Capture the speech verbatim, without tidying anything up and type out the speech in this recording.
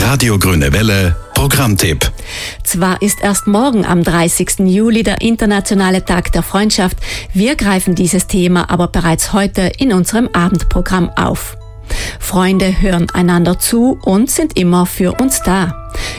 Radio Grüne Welle Programmtipp. Zwar ist erst morgen am dreißigsten Juli der internationale Tag der Freundschaft, wir greifen dieses Thema aber bereits heute in unserem Abendprogramm auf. Freunde hören einander zu und sind immer für uns da.